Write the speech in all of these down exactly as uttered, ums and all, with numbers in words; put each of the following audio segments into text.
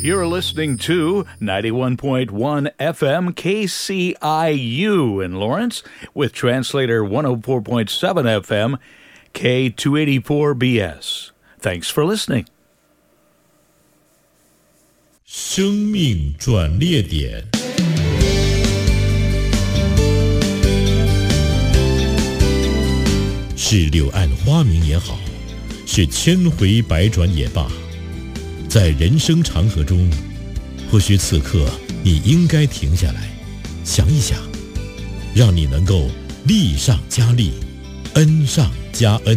You're listening to ninety-one point one F M K C I U in Lawrence with translator one oh four point seven F M K two eighty-four B S. Thanks for listening. 生命转捩点，是柳暗花明也好，是千回百转也罢，在人生长河中，或许此刻你应该停下来，想一想，让你能够力上加力，恩上加恩。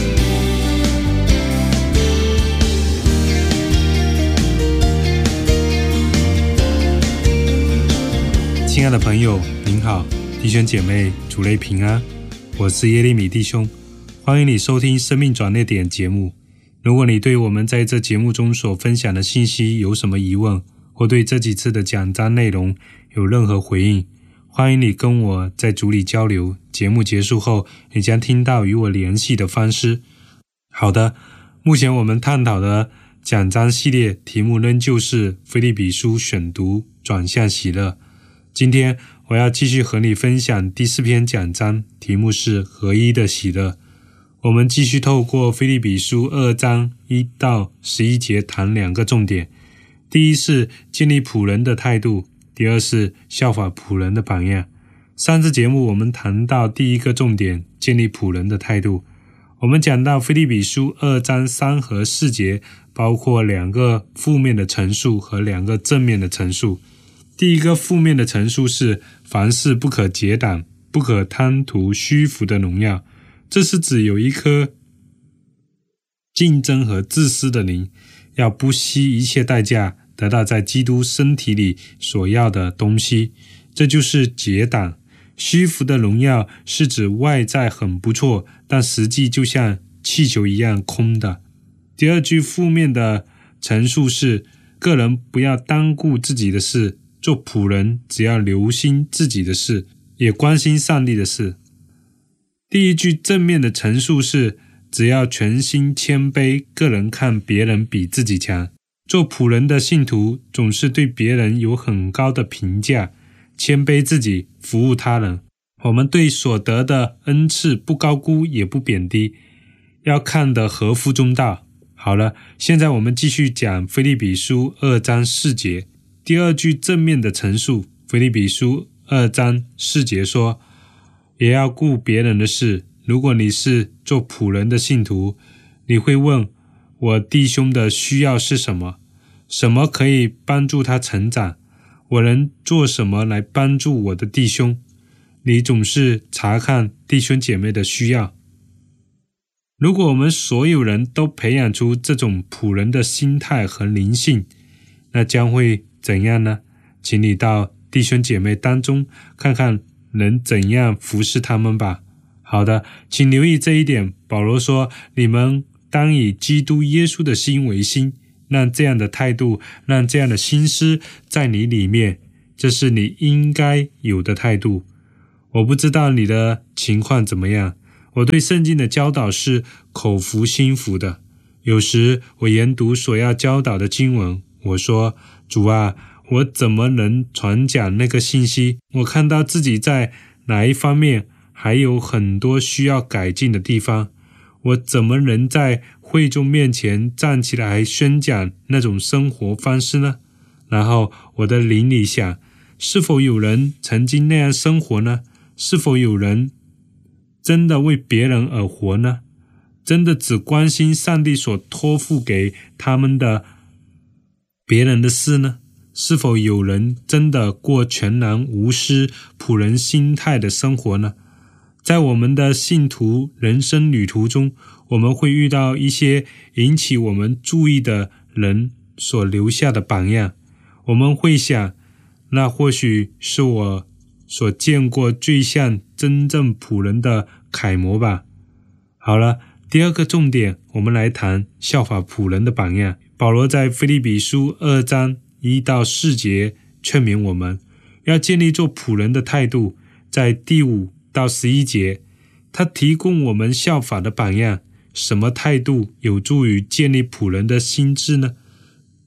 亲爱的朋友，您好，弟兄姐妹，主内平安，我是耶利米弟兄，欢迎你收听生命转捩点节目。如果你对我们在这节目中所分享的信息有什么疑问，或对这几次的讲章内容有任何回应，欢迎你跟我在组里交流。节目结束后，你将听到与我联系的方式。好的，目前我们探讨的讲章系列题目仍旧是腓立比书选读转向喜乐。今天我要继续和你分享第四篇讲章，题目是合一的喜乐。我们继续透过腓立比书二章一到十一节谈两个重点。第一是建立仆人的态度，第二是效法仆人的榜样。上次节目我们谈到第一个重点，建立仆人的态度。我们讲到腓立比书二章三和四节，包括两个负面的陈述和两个正面的陈述。第一个负面的陈述是凡事不可结党，不可贪图虚浮的荣耀。这是指有一颗竞争和自私的灵，要不惜一切代价得到在基督身体里所要的东西，这就是结党。虚浮的荣耀是指外在很不错，但实际就像气球一样空的。第二句负面的陈述是个人不要单顾自己的事，做仆人只要留心自己的事，也关心上帝的事。第一句正面的陈述是只要全心谦卑，个人看别人比自己强。做仆人的信徒总是对别人有很高的评价，谦卑自己，服务他人。我们对所得的恩赐不高估也不贬低，要看得合乎中道。好了，现在我们继续讲腓立比书二章四节。第二句正面的陈述，腓立比书二章四节说，也要顾别人的事。如果你是做仆人的信徒，你会问，我弟兄的需要是什么？什么可以帮助他成长？我能做什么来帮助我的弟兄？你总是查看弟兄姐妹的需要。如果我们所有人都培养出这种仆人的心态和灵性，那将会怎样呢？请你到弟兄姐妹当中看看能怎样服侍他们吧。好的，请留意这一点。保罗说，你们当以基督耶稣的心为心，让这样的态度，让这样的心思在你里面，这是你应该有的态度。我不知道你的情况怎么样，我对圣经的教导是口服心服的。有时我研读所要教导的经文，我说，主啊，我怎么能传讲那个信息？我看到自己在哪一方面还有很多需要改进的地方，我怎么能在会众面前站起来宣讲那种生活方式呢？然后我的灵里想，是否有人曾经那样生活呢？是否有人真的为别人而活呢？真的只关心上帝所托付给他们的别人的事呢？是否有人真的过全然无私、仆人心态的生活呢？在我们的信徒人生旅途中，我们会遇到一些引起我们注意的人所留下的榜样。我们会想，那或许是我所见过最像真正仆人的楷模吧。好了，第二个重点，我们来谈效法仆人的榜样。保罗在腓立比书二章一到四节劝勉我们要建立做仆人的态度。在第五到十一节，他提供我们效法的榜样。什么态度有助于建立仆人的心智呢？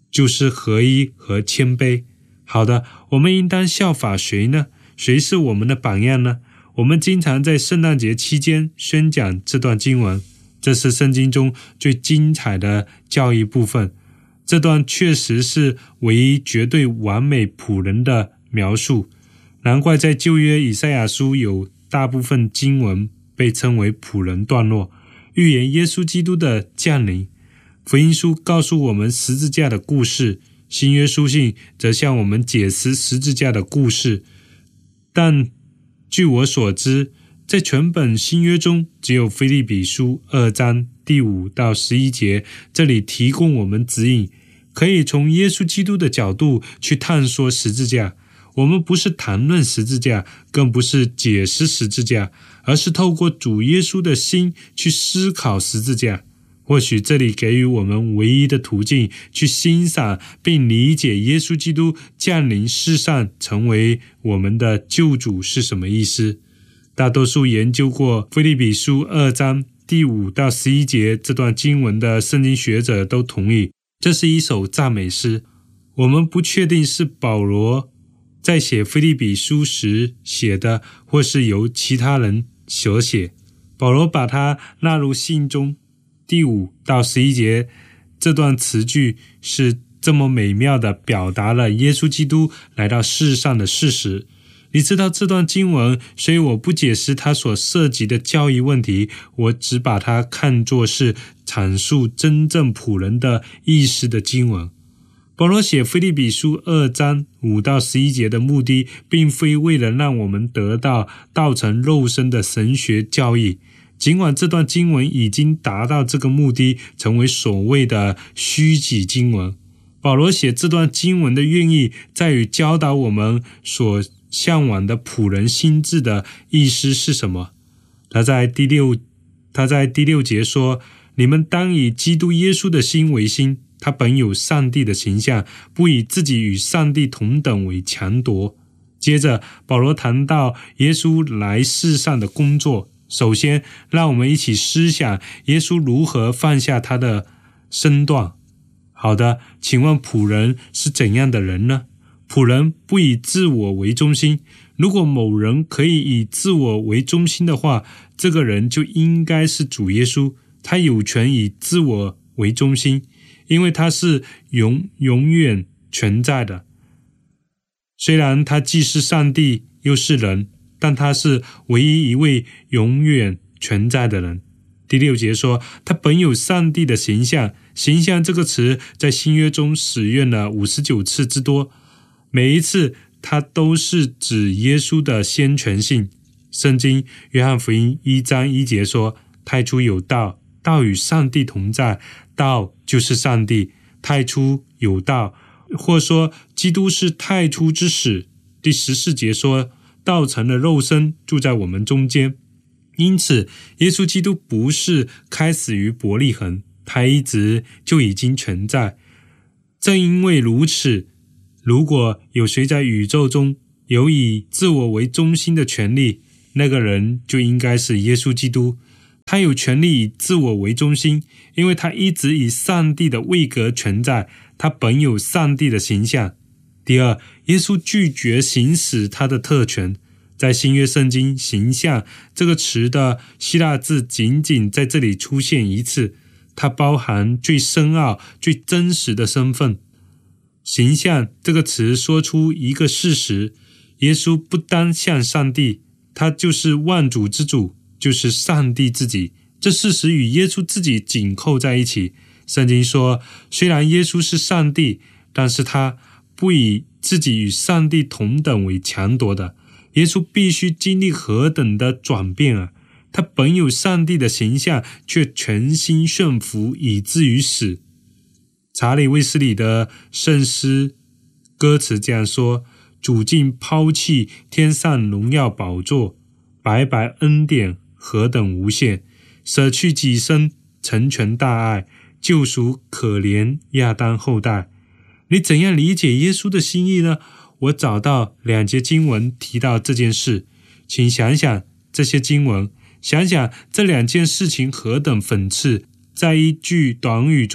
就是合一和谦卑。好的，我们应当效法谁呢？谁是我们的榜样呢？我们经常在圣诞节期间宣讲这段经文，这是圣经中最精彩的教义部分。这段确实是唯一绝对完美仆人的描述，难怪在旧约以赛亚书有大部分经文被称为仆人段落，预言耶稣基督的降临。福音书告诉我们十字架的故事，新约书信则向我们解释十字架的故事。但据我所知，在全本新约中，只有腓立比书二章第五到十一节这里提供我们指引，可以从耶稣基督的角度去探索十字架。我们不是谈论十字架，更不是解释十字架，而是透过主耶稣的心去思考十字架。或许这里给予我们唯一的途径，去欣赏并理解耶稣基督降临世上成为我们的救主是什么意思。大多数研究过腓立比书二章第五到十一节这段经文的圣经学者都同意，这是一首赞美诗。我们不确定是保罗在写腓立比书时写的，或是由其他人所写。保罗把它纳入信中。第五到十一节这段词句是这么美妙地表达了耶稣基督来到世上的事实。你知道这段经文，所以我不解释它所涉及的教义问题，我只把它看作是阐述真正仆人的意思的经文。保罗写腓立比书二章五到十一节的目的，并非为了让我们得到道成肉身的神学教义，尽管这段经文已经达到这个目的，成为所谓的虚己经文。保罗写这段经文的用意在于教导我们所向往的仆人心志的意思是什么。他在第六他在第六节说，你们当以基督耶稣的心为心，他本有上帝的形象，不以自己与上帝同等为强夺。接着保罗谈到耶稣来世上的工作。首先让我们一起思想耶稣如何放下他的身段。好的，请问仆人是怎样的人呢？仆人不以自我为中心。如果某人可以以自我为中心的话，这个人就应该是主耶稣。他有权以自我为中心，因为他是永永远存在的。虽然他既是上帝又是人，但他是唯一一位永远存在的人。第六节说，他本有上帝的形象。形象这个词在新约中使用了五十九次之多，每一次它都是指耶稣的先权性。圣经约翰福音一章一节说，太初有道，道与上帝同在，道就是上帝。太初有道，或说基督是太初之始。第十四节说，道成了肉身，住在我们中间。因此耶稣基督不是开始于伯利恒，他一直就已经存在。正因为如此，如果有谁在宇宙中有以自我为中心的权利，那个人就应该是耶稣基督。他有权利以自我为中心，因为他一直以上帝的位格存在，他本有上帝的形象。第二，耶稣拒绝行使他的特权。在新约圣经，形象这个词的希腊字仅仅在这里出现一次，它包含最深奥、最真实的身份。形象这个词说出一个事实，耶稣不单像上帝，他就是万主之主，就是上帝自己。这事实与耶稣自己紧扣在一起。圣经说，虽然耶稣是上帝，但是他不以自己与上帝同等为强夺的。耶稣必须经历何等的转变啊！他本有上帝的形象，却全心顺服以至于死。查理卫斯理的圣诗歌词这样说，主竟抛弃天上荣耀宝座，白白恩典何等无限，舍去己身成全大爱，救赎可怜亚当后代。你怎样理解耶稣的心意呢？我找到两节经文提到这件事，请想想这些经文，想想这两件事情何等讽刺。在一句短语中，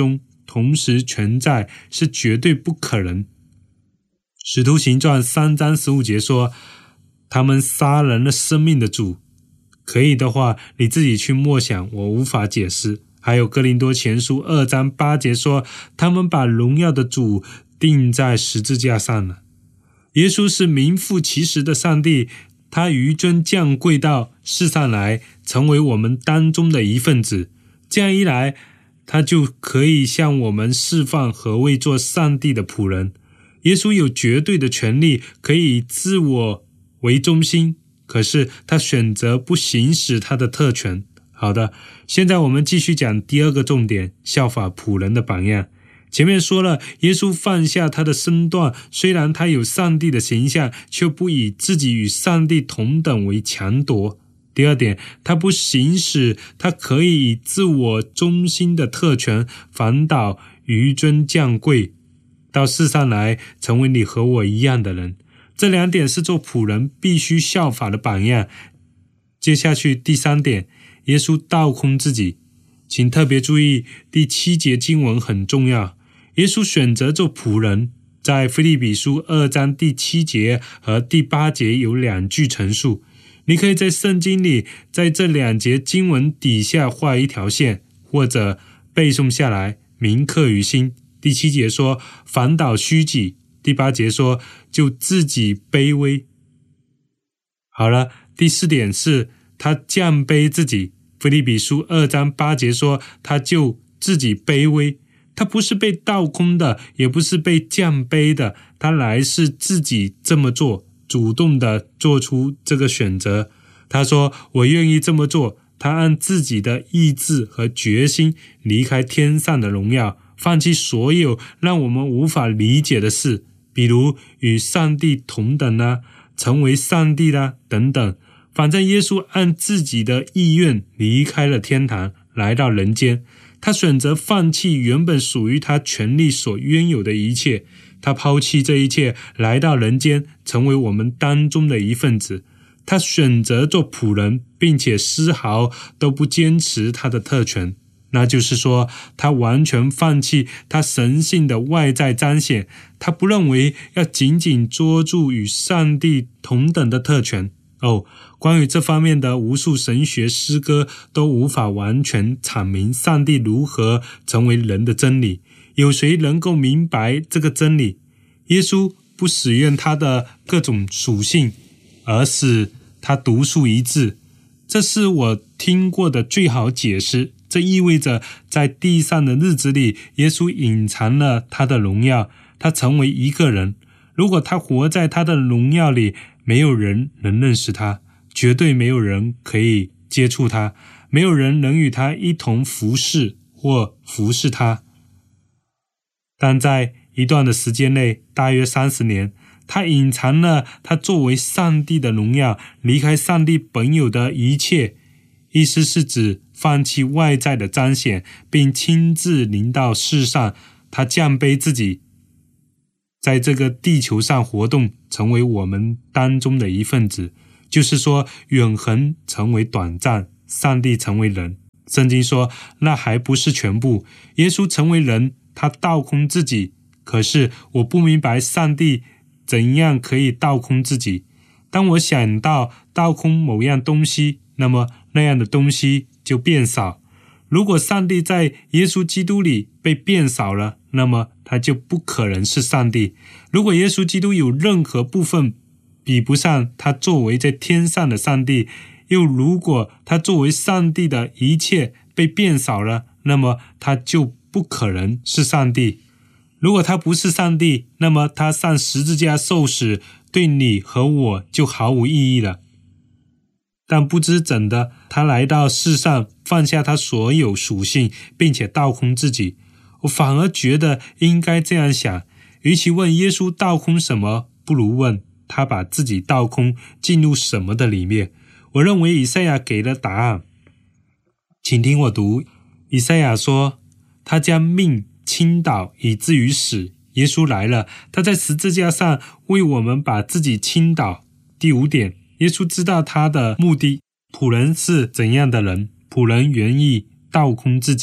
同时存在是绝对不可能。使徒行传三章十五节说，他们杀人了生命的主。可以的话，你自己去默想，我无法解释。还有哥林多前书二章八节说，他们把荣耀的主钉在十字架上了。耶稣是名副其实的上帝，他纡尊降贵到世上来，成为我们当中的一份子。这样一来，他就可以向我们释放何谓做上帝的仆人。耶稣有绝对的权利，可以以自我为中心，可是他选择不行使他的特权。好的，现在我们继续讲第二个重点，效法仆人的榜样。前面说了，耶稣放下他的身段，虽然他有上帝的形象，却不以自己与上帝同等为强夺。第二点，他不行使他可以以自我中心的特权，反倒纡尊降贵到世上来，成为你和我一样的人。这两点是做仆人必须效法的榜样。接下去第三点，耶稣倒空自己。请特别注意，第七节经文很重要。耶稣选择做仆人，在腓立比书二章第七节和第八节有两句陈述。你可以在圣经里，在这两节经文底下画一条线，或者背诵下来，铭刻于心。第七节说，反倒虚己；第八节说，就自己卑微。好了，第四点是，他降卑自己。腓立比书二章八节说，他就自己卑微。他不是被倒空的，也不是被降卑的，他来是自己这么做，主动的做出这个选择。他说，我愿意这么做。他按自己的意志和决心离开天上的荣耀，放弃所有让我们无法理解的事，比如与上帝同等啊，成为上帝啊等等。反正耶稣按自己的意愿离开了天堂，来到人间。他选择放弃原本属于他权力所拥有的一切，他抛弃这一切，来到人间，成为我们当中的一份子。他选择做仆人，并且丝毫都不坚持他的特权，那就是说，他完全放弃他神性的外在彰显，他不认为要紧紧捉住与上帝同等的特权。哦，关于这方面的无数神学诗歌都无法完全阐明上帝如何成为人的真理。有谁能够明白这个真理？耶稣不使用他的各种属性，而使他独树一帜。这是我听过的最好解释。这意味着在地上的日子里，耶稣隐藏了他的荣耀，他成为一个人。如果他活在他的荣耀里，没有人能认识他，绝对没有人可以接触他，没有人能与他一同服侍或服侍他。但在一段的时间内，大约三十年，他隐藏了他作为上帝的荣耀，离开上帝本有的一切。意思是指放弃外在的彰显，并亲自临到世上。他降卑自己，在这个地球上活动，成为我们当中的一份子。就是说，永恒成为短暂，上帝成为人。圣经说，那还不是全部。耶稣成为人，他倒空自己。可是我不明白上帝怎样可以倒空自己。当我想到倒空某样东西，那么那样的东西就变少。如果上帝在耶稣基督里被变少了，那么他就不可能是上帝。如果耶稣基督有任何部分比不上他作为在天上的上帝，又如果他作为上帝的一切被变少了，那么他就不可能是上帝。如果他不是上帝，那么他上十字架受死，对你和我就毫无意义了。但不知怎的，他来到世上，放下他所有属性，并且倒空自己。我反而觉得应该这样想，与其问耶稣倒空什么，不如问他把自己倒空进入什么的里面。我认为以赛亚给了答案，请听我读。以赛亚说，他将命倾倒以至于死。耶稣来了，他在十字架上为我们把自己倾倒。第五点，耶稣知道他的目的。仆人是怎样的人？仆人愿意倒空自己，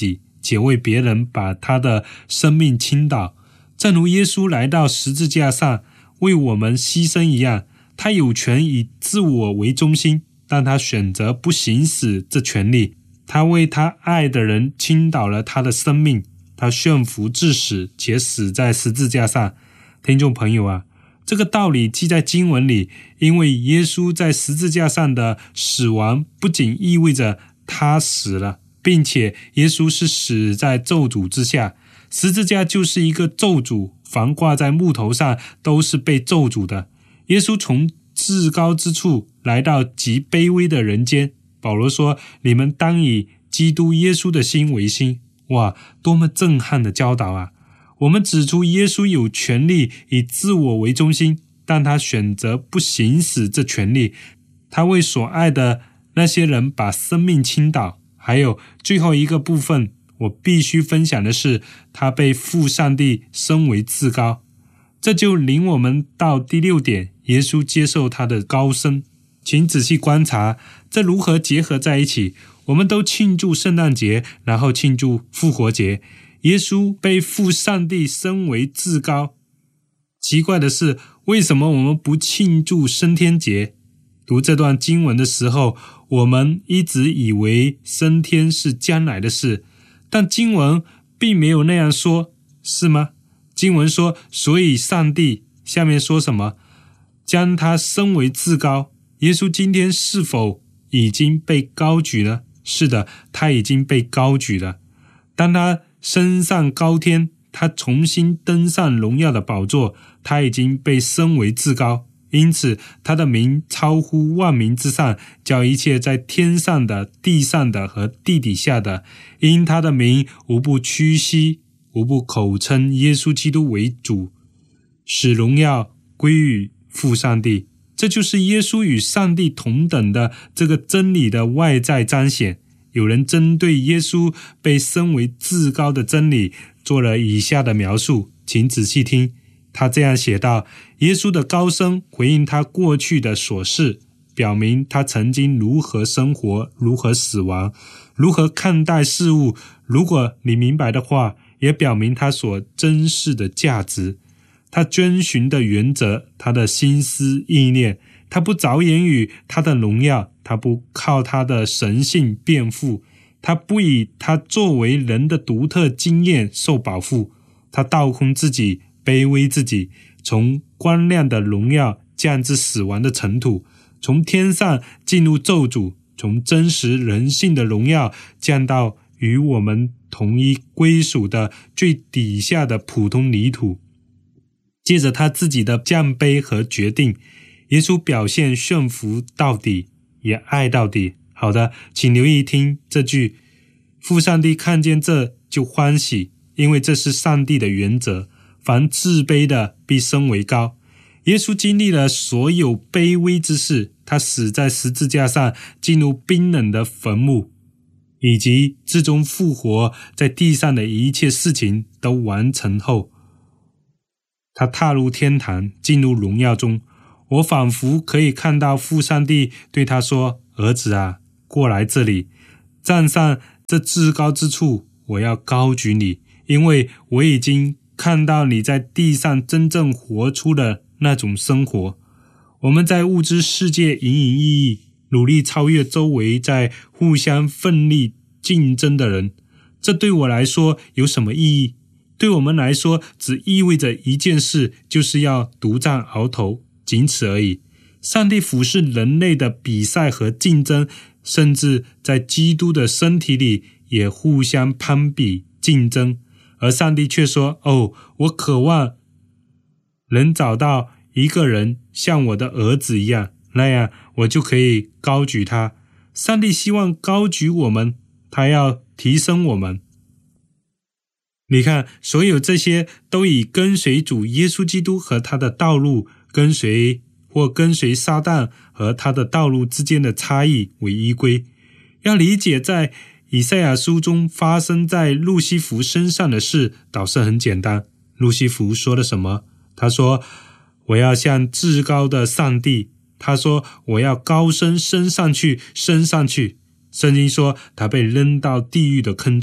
且为别人把他的生命倾倒。正如耶稣来到十字架上为我们牺牲一样，他有权以自我为中心，但他选择不行使这权利。他为他爱的人倾倒了他的生命，他顺服至死，且死在十字架上。听众朋友啊，这个道理记在经文里，因为耶稣在十字架上的死亡不仅意味着他死了，并且耶稣是死在咒诅之下。十字架就是一个咒诅，凡挂在木头上都是被咒诅的。耶稣从至高之处来到极卑微的人间。保罗说，你们当以基督耶稣的心为心。哇，多么震撼的教导啊！我们指出耶稣有权利以自我为中心，但他选择不行使这权利。他为所爱的那些人把生命倾倒。还有最后一个部分我必须分享的是，他被父上帝升为至高。这就领我们到第六点，耶稣接受他的高升。请仔细观察，这如何结合在一起。我们都庆祝圣诞节，然后庆祝复活节。耶稣被父上帝升为至高。奇怪的是，为什么我们不庆祝升天节？读这段经文的时候，我们一直以为升天是将来的事，但经文并没有那样说，是吗？经文说，所以上帝，下面说什么？将他升为至高。耶稣今天是否已经被高举呢？是的，他已经被高举了。当他升上高天，他重新登上荣耀的宝座，他已经被升为至高。因此他的名超乎万名之上，叫一切在天上的、地上的和地底下的，因他的名无不屈膝，无不口称耶稣基督为主，使荣耀归于父上帝。这就是耶稣与上帝同等的这个真理的外在彰显。有人针对耶稣被升为至高的真理做了以下的描述，请仔细听。他这样写道，耶稣的高升回应他过去的所事，表明他曾经如何生活，如何死亡，如何看待事物。如果你明白的话，也表明他所珍视的价值，他遵循的原则，他的心思意念。他不着眼于他的荣耀，他不靠他的神性辩护，他不以他作为人的独特经验受保护，他倒空自己，卑微自己，从光亮的荣耀降至死亡的尘土，从天上进入咒诅，从真实人性的荣耀降到与我们同一归属的最底下的普通泥土。借着他自己的降卑和决定，耶稣表现顺服到底，也爱到底。好的，请留意听这句，父上帝看见这就欢喜，因为这是上帝的原则，凡自卑的必升为高。耶稣经历了所有卑微之事，他死在十字架上，进入冰冷的坟墓，以及最终复活，在地上的一切事情都完成后，他踏入天堂，进入荣耀中。我仿佛可以看到父上帝对他说，儿子啊，过来这里，站上这至高之处，我要高举你，因为我已经看到你在地上真正活出的那种生活。我们在物质世界营营役役，努力超越周围在互相奋力竞争的人，这对我来说有什么意义？对我们来说，只意味着一件事，就是要独占鳌头，仅此而已。上帝俯视人类的比赛和竞争，甚至在基督的身体里也互相攀比竞争，而上帝却说，哦，我渴望能找到一个人像我的儿子一样，那样我就可以高举他。上帝希望高举我们，他要提升我们。你看，所有这些都以跟随主耶稣基督和他的道路，跟随或跟随撒旦和他的道路之间的差异为依归。要理解在以赛亚书中发生在路西弗身上的事，倒是很简单。路西弗说了什么？他说，我要向至高的上帝，他说我要高升，升上去，升上去。圣经说他被扔到地狱的坑中，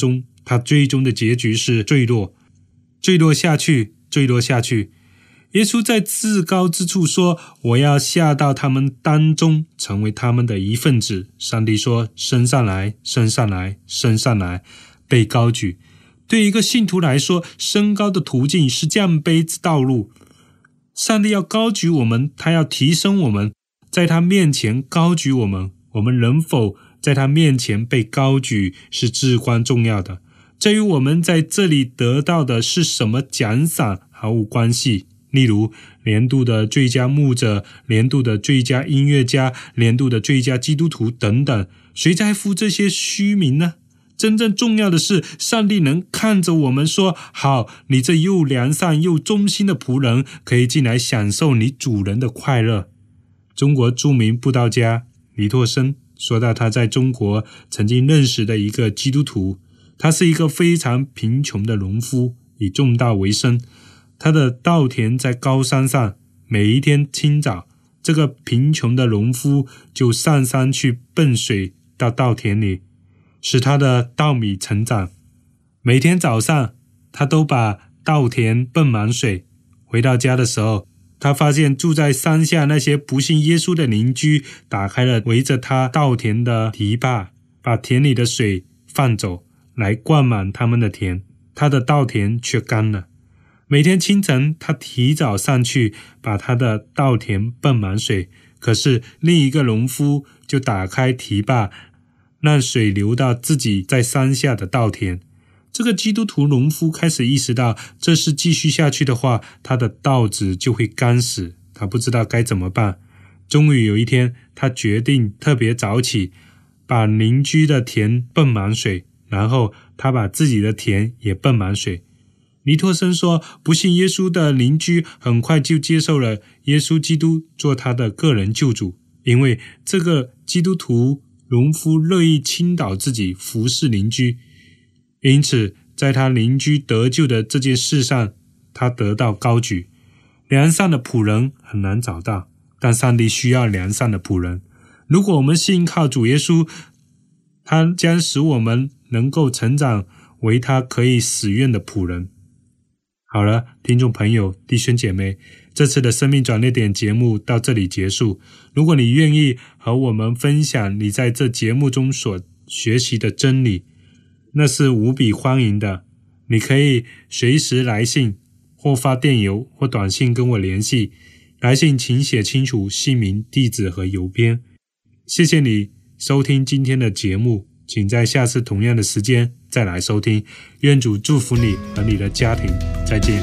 他最终的结局是坠落，坠落下去，坠落下去。耶稣在至高之处说，我要下到他们当中，成为他们的一份子。上帝说，升上来，升上来，升上来，被高举。对一个信徒来说，升高的途径是降卑之道路。上帝要高举我们，他要提升我们，在他面前高举我们，我们能否在他面前被高举是至关重要的。这与我们在这里得到的是什么奖赏毫无关系。例如年度的最佳牧者、年度的最佳音乐家、年度的最佳基督徒等等，谁在乎这些虚名呢？真正重要的是，上帝能看着我们说，好，你这又良善又忠心的仆人，可以进来享受你主人的快乐。中国著名布道家尼托生说到，他在中国曾经认识的一个基督徒，他是一个非常贫穷的农夫，以种稻为生。他的稻田在高山上，每一天清早，这个贫穷的农夫就上山去奔水到稻田里，使他的稻米成长。每天早上，他都把稻田奔满水。回到家的时候，他发现住在山下那些不信耶稣的邻居打开了围着他稻田的堤坝，把田里的水放走，来灌满他们的田，他的稻田却干了。每天清晨，他提早上去把他的稻田奔满水，可是另一个农夫就打开堤坝，让水流到自己在山下的稻田。这个基督徒农夫开始意识到，这事继续下去的话，他的稻子就会干死，他不知道该怎么办。终于有一天，他决定特别早起，把邻居的田奔满水，然后他把自己的田也奔满水。尼托生说，不信耶稣的邻居很快就接受了耶稣基督做他的个人救主，因为这个基督徒农夫乐意倾倒自己服侍邻居，因此在他邻居得救的这件事上，他得到高举。良善的仆人很难找到，但上帝需要良善的仆人。如果我们信靠主耶稣，他将使我们能够成长为他可以使用的仆人。好了，听众朋友、弟兄姐妹，这次的生命转捩点节目到这里结束。如果你愿意和我们分享你在这节目中所学习的真理，那是无比欢迎的。你可以随时来信或发电邮或短信跟我联系，来信请写清楚姓名、地址和邮编。谢谢你收听今天的节目，请在下次同样的时间再来收听。愿主祝福你和你的家庭，再见。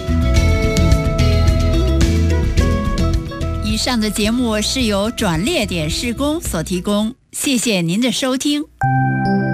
以上的节目是由转捩点事工所提供，谢谢您的收听。